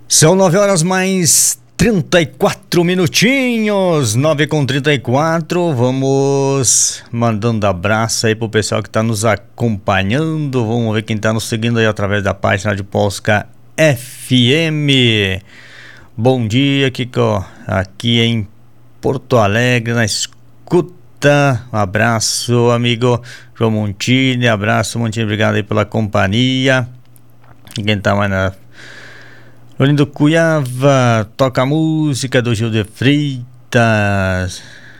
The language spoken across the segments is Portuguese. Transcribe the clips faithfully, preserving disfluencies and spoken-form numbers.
São nove horas mais trinta e quatro minutinhos, nove com trinta e quatro. Vamos mandando abraço aí pro pessoal que tá nos acompanhando. Vamos ver quem tá nos seguindo aí através da página de Polska F M. Bom dia, Kiko, aqui em Porto Alegre, na escuta. Um abraço, amigo João Montini. Abraço, Montini, obrigado aí pela companhia. Quem tá mais na Lorindo Cuiava, toca a música do Gil de Freitas.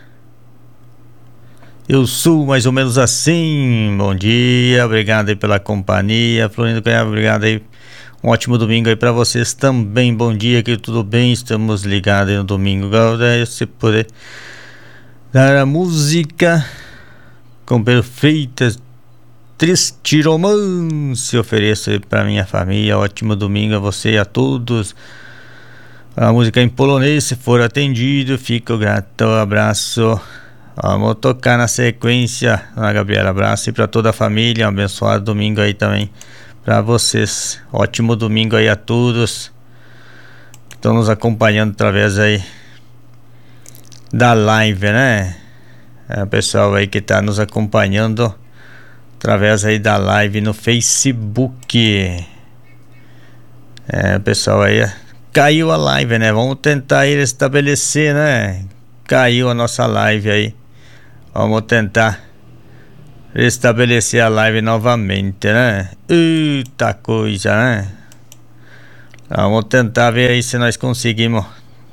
Eu sou mais ou menos assim. Bom dia, obrigado aí pela companhia. Florindo Cuiava, obrigado aí. Um ótimo domingo aí pra vocês também. Bom dia, que tudo bem? Estamos ligados aí no domingo. Se puder dar a música com perfeitas Triste Romance, ofereço aí pra minha família. Ótimo domingo a você e a todos. A música em polonês, se for atendido, fico grato. Abraço. Vamos tocar na sequência, Ana Gabriela. Abraço e pra toda a família. Um abençoado domingo aí também pra vocês. Ótimo domingo aí a todos que estão nos acompanhando através aí da live, né? É o pessoal aí que tá nos acompanhando através aí da live no Facebook. É, pessoal aí, caiu a live, né? Vamos tentar aí restabelecer, né? Caiu a nossa live aí. Vamos tentar restabelecer a live novamente, né? Eita coisa, né? Vamos tentar ver aí se nós conseguimos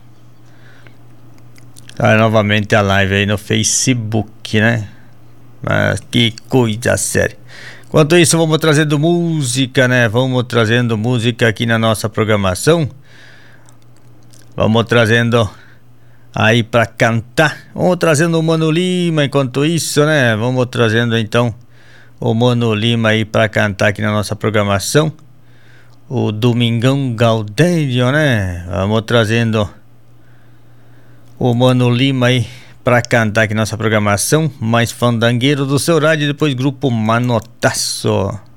ah, novamente a live aí no Facebook, né? Mas que coisa séria. Enquanto isso, vamos trazendo música, né? Vamos trazendo música aqui na nossa programação. Vamos trazendo aí pra cantar. Vamos trazendo o Mano Lima enquanto isso, né? Vamos trazendo então o Mano Lima aí pra cantar aqui na nossa programação. O Domingão Gaudério, né? Vamos trazendo o Mano Lima aí pra cantar aqui nossa programação. Mais fandangueiro do seu rádio, depois grupo Manotaço.